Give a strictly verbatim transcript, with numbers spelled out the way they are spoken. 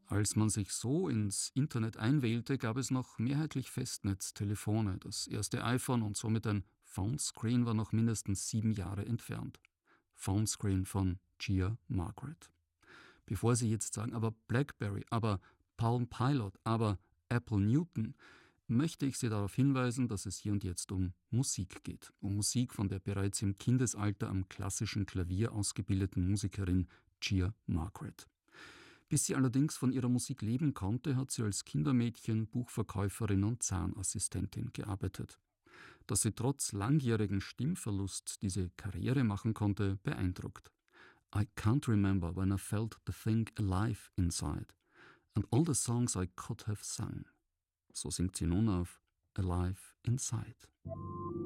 Als man sich so ins Internet einwählte, gab es noch mehrheitlich Festnetztelefone. Das erste iPhone und somit ein Phonescreen war noch mindestens sieben Jahre entfernt. Phonescreen von Gia Margaret. Bevor Sie jetzt sagen, aber BlackBerry, aber Palm Pilot, aber Apple Newton, möchte ich Sie darauf hinweisen, dass es hier und jetzt um Musik geht. Um Musik von der bereits im Kindesalter am klassischen Klavier ausgebildeten Musikerin Gia Margaret. Bis sie allerdings von ihrer Musik leben konnte, hat sie als Kindermädchen, Buchverkäuferin und Zahnassistentin gearbeitet. Dass sie trotz langjährigen Stimmverlust diese Karriere machen konnte, beeindruckt. I can't remember when I felt the thing alive inside and all the songs I could have sung. So singt sie nun auf Alive Inside.